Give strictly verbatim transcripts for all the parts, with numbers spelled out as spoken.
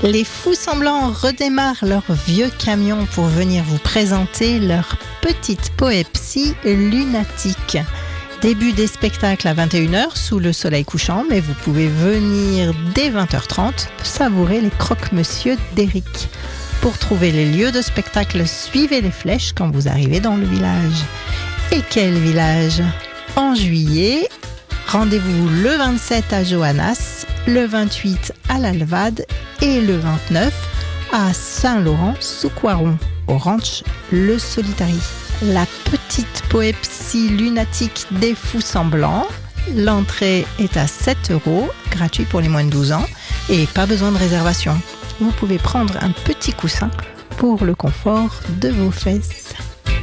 Les Fous Semblants redémarrent leur vieux camion pour venir vous présenter leur petite poépsie lunatique. Début des spectacles à vingt et une heures sous le soleil couchant, mais vous pouvez venir dès vingt heures trente savourer les croque-monsieur d'Éric. Pour trouver les lieux de spectacle, suivez les flèches quand vous arrivez dans le village. Et quel village ? En juillet, rendez-vous le vingt-sept à Johannas, le vingt-huit à l'Alvade et le vingt-neuf à Saint-Laurent-sous-Coiron, au ranch Le Solitari. La petite poépsie lunatique des Fous Semblants. L'entrée est à sept euros, gratuit pour les moins de douze ans et pas besoin de réservation. Vous pouvez prendre un petit coussin pour le confort de vos fesses.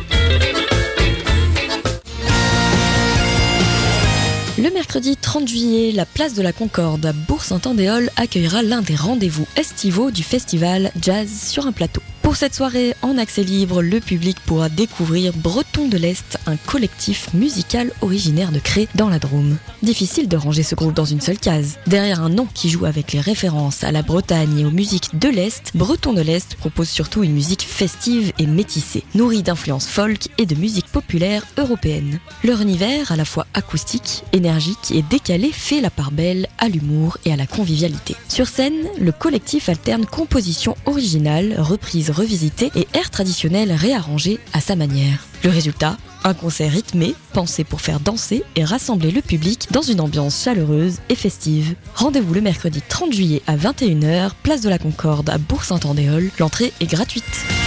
Le mercredi trente juillet, la place de la Concorde à Bourg-Saint-Andéol accueillera l'un des rendez-vous estivaux du festival Jazz sur un plateau. Pour cette soirée en accès libre, le public pourra découvrir Bretons de l'Est, un collectif musical originaire de Cré dans la Drôme. Difficile de ranger ce groupe dans une seule case. Derrière un nom qui joue avec les références à la Bretagne et aux musiques de l'Est, Bretons de l'Est propose surtout une musique festive et métissée, nourrie d'influences folk et de musique populaire européenne. Leur univers, à la fois acoustique, énergique et décalé, fait la part belle à l'humour et à la convivialité. Sur scène, le collectif alterne composition originale, reprise revisité et air traditionnel réarrangé à sa manière. Le résultat, un concert rythmé, pensé pour faire danser et rassembler le public dans une ambiance chaleureuse et festive. Rendez-vous le mercredi trente juillet à vingt et une heures, place de la Concorde à Bourg-Saint-Andéol. L'entrée est gratuite.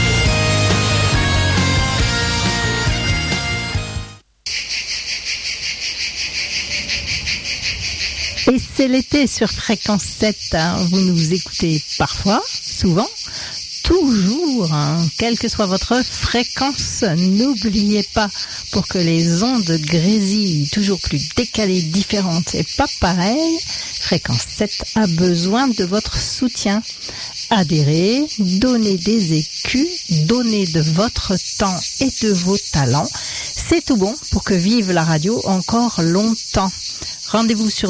Et c'est l'été sur Fréquence sept, hein. Vous nous écoutez parfois, souvent, toujours, hein. Quelle que soit votre fréquence, n'oubliez pas, pour que les ondes grésillent toujours plus décalées, différentes et pas pareilles, Fréquence sept a besoin de votre soutien. Adhérez, donnez des écus, donnez de votre temps et de vos talents. C'est tout bon pour que vive la radio encore longtemps. Rendez-vous sur